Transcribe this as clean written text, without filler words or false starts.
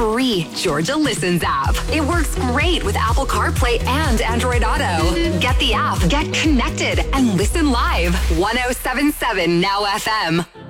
free Georgia Listens app. It works great with Apple CarPlay and Android Auto. Get the app, get connected, and listen live. 107.7 Now FM.